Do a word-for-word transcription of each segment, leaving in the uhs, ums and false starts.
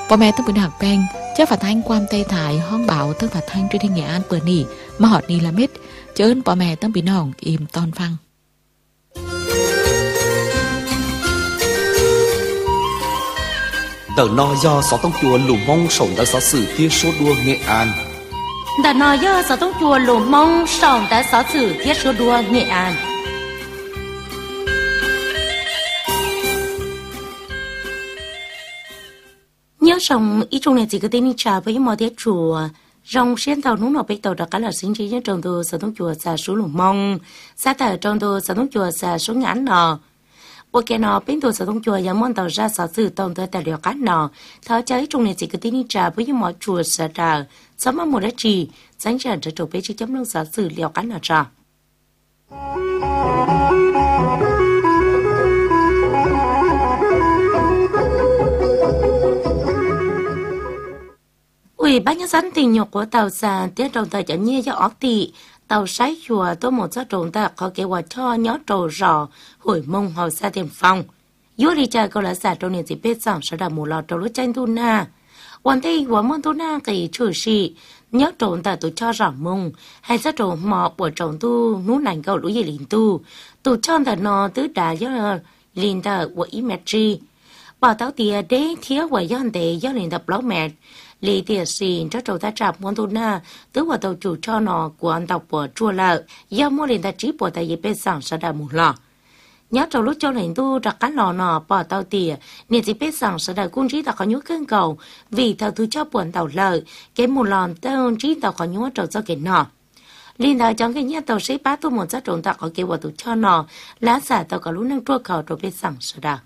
พ่อแม่ต้องเป็นหักแปงเจ้าฝาทางความใจถ่ายห้องเบาตั้งฝาทางจุดที่เงียอันเปิดนี่มาหอดนี่ละเม็ดเจิ้นพ่อแม่ต้องเป็นน้องอิ่มตอนฟัง Đợt no do sáu tông chùa lù mông sổng đã sáu sử tiết số đua Nghệ An. Đợt no do sáu tông chùa lù mông sổng đã sáu sử tiết số đua Nghệ An. Nhớ sổng ý trong này chỉ có tên đi trà với mọi tiết chùa rong xuyên tàu núng nọ bê tàu đã cả là sinh trí nhất trong đồ sáu tông chùa xa số lù mông xa tờ trong đồ sáu tông chùa xa số ngắn nọ. Bộ kẻ nọ bên tổ sở thông chùa giống môn tàu ra sở sự tổng tới tài liệu cát nọ tháo cháy trong này chỉ có tin trả với những mọi chùa sở trà sớm mà một đất trì sẵn sàng trở trục bế chứ chấm nông sở sự liệu cát nọ trà Ủy ban nhân dân tỉnh nhục của tàu xa tiết trọng tài chẳng nhé cho óc tị tàu sái chùa tôi một số trộn ta có kế hoạch cho nhó trổ rò hồi mông hầu xa tiền phòng. Yếu đi chơi câu là xả trong niệm dịp bếp sẵn sẽ là một lọt trổ lúc tranh tu na. Hoàn thế của môn tu na kỳ chủ sĩ nhó trộn ta tụ cho rò mông hay sẽ trộn mọ của trộn tu nú nành câu lũ gì lìn tu. Tụ cho ta nó tứ đá do lìn ta của ý mẹ tri. Bảo tao tìa đế thiếu của dân tế do lìn tập lóc mẹ. Lý tiệt xin cho trâu ta chạp môn tu na tứ của tàu chủ cho nó của anh tộc của chùa lợ do mua liền ta trí của ta dịp bê sẵn sẽ đà một lọ. Nhớ trâu lúc cho lệnh tu đặt cán lò nọ bỏ tàu tìa nên dịp bê sẵn sẽ đà cung trí ta có nhú cân cầu vì thầu thứ cho buồn tàu lợ cái một lòn tàu trí tàu có nhú trâu cho cái nọ. Liên thảo trong cái nhớ tàu sĩ bá tu một giá trộn ta có kế của tụ cho nó lá xả tàu có lúc nâng chua khẩu trâu bê sẵn sẽ đà.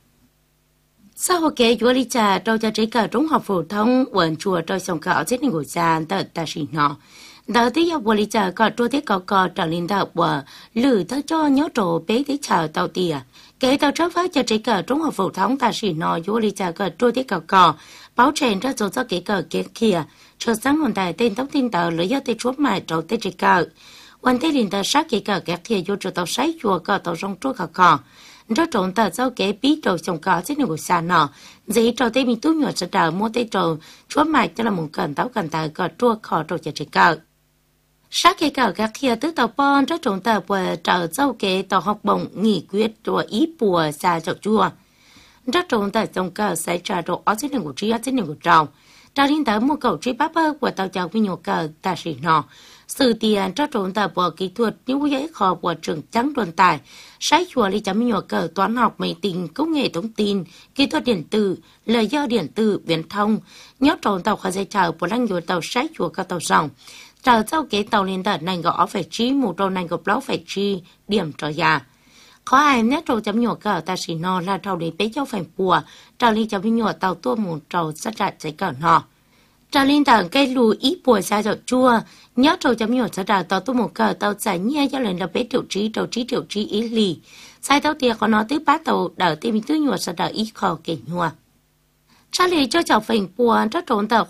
Sau hồi kể chúa lý trà trâu cho trí cờ trung học phổ thông quần chùa trâu xong khảo chết nên ngồi xa tờ ta xỉ nọ. Đầu tiên do bộ lý trà có trô tiết có có trở lên đạo của lử thơ cho nhớ trổ bế tí chờ tàu tìa. Kể tàu trước phát cho trí cờ trung học phổ thông ta xỉ nọ chúa lý trà có trô tiết có có báo trên cho dấu cho kể cờ kế kia. Cho sáng hồn tài tên tóc tin tờ lấy do tê chuốt mài trâu tê trí cờ. Hoàn thế liền tờ sát kể cờ kế kia vô trò tàu sáy chùa có tàu rong trô khả khả. Rất trộn tờ sau kế bí trầu xong có chết nửa xa nọ. Dĩ trầu tê mình tú nhỏ sẽ trở mua tê trầu chúa mạch cho là một cần táo cần tờ có chua khó trầu cho trẻ cờ. Sát kế cờ các kia tứ tàu bon rất trộn tờ bờ trở sau kế tàu học bổng nghỉ quyết chùa ý bùa xa chậu chua. Rất trộn tờ xong cờ sẽ trả đồ ó chết nửa trí ó chết nửa trầu. Trao đến tới một cầu trí bắp bơ của tàu chào với nhỏ cờ ta sĩ nọ. Sự tiền cho trộn tờ bộ kỹ thuật những giấy kho của trường trắng tuần tài, sách chùa lý chấm nhỏ cờ toán học máy tính công nghệ thông tin, kỹ thuật điện tử, lời do điện tử, viễn thông, nhớ trộn tàu khởi dây chờ của lăng dùa tàu sách chùa các tàu rộng. Chờ sau kế tàu lên tờ nành gõ phải trí, một trâu nành gọp lóc phải trí, điểm trở già. Khó ai nhớ trâu chấm nhỏ cờ ta xì nọ là trâu để bế cháu phải bùa, trâu lý chấm nhỏ tàu tua một trâu sát rạch giấy cờ nọ. Trà linh tảng cây lù ý bùa xa dạo chua, nhớ trâu chấm nhỏ xa đà tàu tu một cờ tàu giải nhé cho lần là bế triệu trí trâu trí triệu trí ý lì. Sai tàu tìa có nó tứ bát tàu đảo tìm tứ nhỏ xa đà ý khó kể nhua. Trà lì cho cháu phành bùa cho trốn tàu